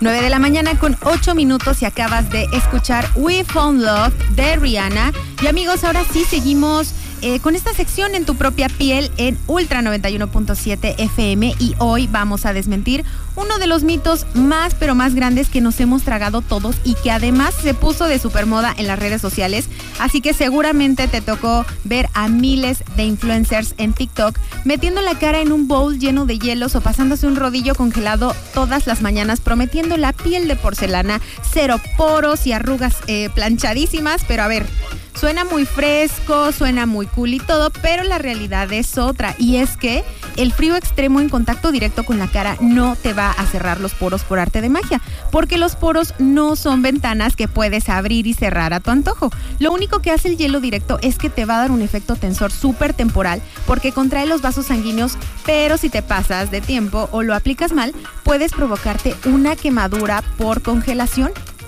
9 de la mañana con 8 minutos y acabas de escuchar We Found Love de Rihanna. Y amigos, ahora sí seguimos con esta sección en tu propia piel en Ultra 91.7 FM y hoy vamos a desmentir uno de los mitos más pero más grandes que nos hemos tragado todos y que además se puso de supermoda en las redes sociales, así que seguramente te tocó ver a miles de influencers en TikTok metiendo la cara en un bowl lleno de hielos o pasándose un rodillo congelado todas las mañanas prometiendo la piel de porcelana, cero poros y arrugas planchadísimas, pero a ver, suena muy fresco, suena muy cool y todo, pero la realidad es otra, y es que el frío extremo en contacto directo con la cara no te va a cerrar los poros por arte de magia, porque los poros no son ventanas que puedes abrir y cerrar a tu antojo. Lo único que hace el hielo directo es que te va a dar un efecto tensor súper temporal, porque contrae los vasos sanguíneos, pero si te pasas de tiempo o lo aplicas mal, puedes provocarte una quemadura por congelación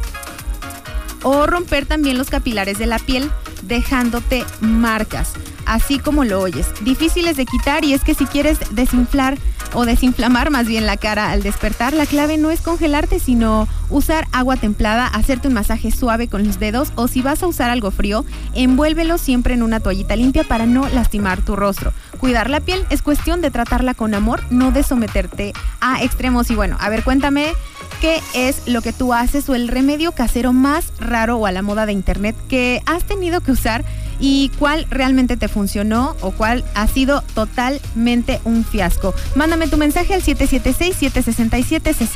o romper también los capilares de la piel, dejándote marcas, así como lo oyes, difíciles de quitar. Y es que si quieres desinflar o desinflamar más bien la cara al despertar, la clave no es congelarte, sino usar agua templada, hacerte un masaje suave con los dedos, o si vas a usar algo frío, envuélvelo siempre en una toallita limpia para no lastimar tu rostro. Cuidar la piel es cuestión de tratarla con amor, no de someterte a extremos. Y bueno, a ver, cuéntame qué es lo que tú haces o el remedio casero más raro o a la moda de internet que has tenido que usar y cuál realmente te funcionó o cuál ha sido totalmente un fiasco. Mándame tu mensaje al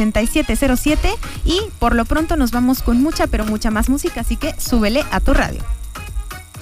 776-767-6707 y por lo pronto nos vamos con mucha pero mucha más música, así que súbele a tu radio.